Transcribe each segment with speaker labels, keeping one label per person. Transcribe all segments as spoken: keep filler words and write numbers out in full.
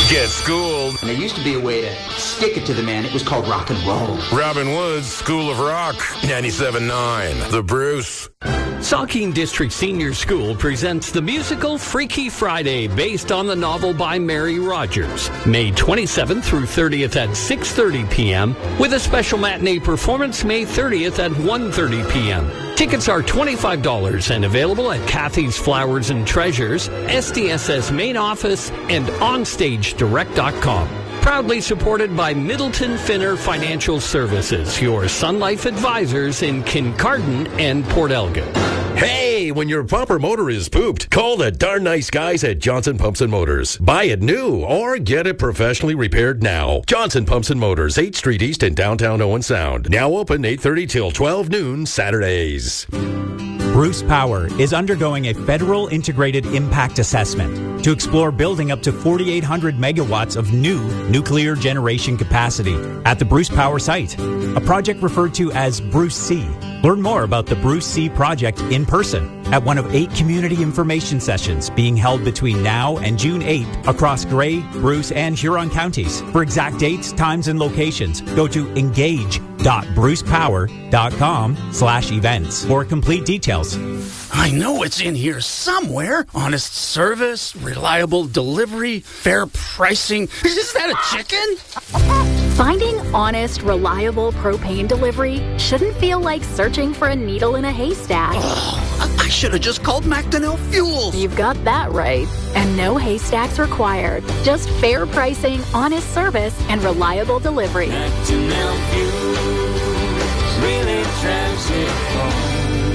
Speaker 1: Get schooled.
Speaker 2: And there used to be a way to stick it to the man. It was called rock and roll.
Speaker 1: Robin Woods, School of Rock, ninety-seven point nine. The Bruce.
Speaker 3: Saugeen District Senior School presents the musical Freaky Friday, based on the novel by Mary Rogers, May twenty-seventh through thirtieth at six thirty p.m., with a special matinee performance May thirtieth at one thirty p.m. Tickets are twenty-five dollars and available at Kathy's Flowers and Treasures, S D S S main office, and onstage direct dot com. Proudly supported by Middleton Finner Financial Services, your Sun Life advisors in Kincardine and Port Elgin.
Speaker 4: Hey, when your bumper motor is pooped, call the darn nice guys at Johnson Pumps and Motors. Buy it new or get it professionally repaired now. Johnson Pumps and Motors, eighth Street East in downtown Owen Sound. Now open eight thirty till twelve noon Saturdays.
Speaker 5: Bruce Power is undergoing a federal integrated impact assessment to explore building up to forty-eight hundred megawatts of new nuclear generation capacity at the Bruce Power site, a project referred to as Bruce C. Learn more about the Bruce C project in person at one of eight community information sessions being held between now and June eighth across Grey, Bruce, and Huron counties. For exact dates, times, and locations, go to engage dot bruce power dot com slash events for complete details.
Speaker 6: I know it's in here somewhere. Honest service, reliable delivery, fair pricing. Is that a chicken?
Speaker 7: Finding honest, reliable propane delivery shouldn't feel like searching for a needle in a haystack.
Speaker 6: Oh, I should have just called Macdonell Fuels.
Speaker 7: You've got that right. And no haystacks required. Just fair pricing, honest service, and reliable delivery.
Speaker 8: Macdonell Fuels really drives it home.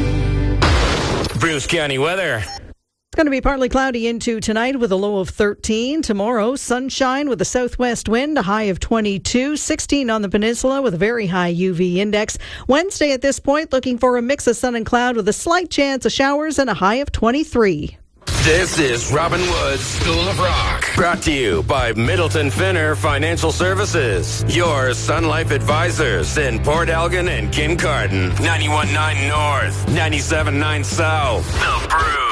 Speaker 1: Bruce County weather.
Speaker 9: It's going to be partly cloudy into tonight with a low of thirteen. Tomorrow, sunshine with a southwest wind, a high of twenty-two. sixteen on the peninsula with a very high U V index. Wednesday at this point, looking for a mix of sun and cloud with a slight chance of showers and a high of twenty-three.
Speaker 1: This is Robin Woods, School of Rock. Brought to you by Middleton Finner Financial Services. Your Sun Life advisors in Port Elgin and Kincardine. ninety-one point nine North, ninety-seven point nine South. The Bruce.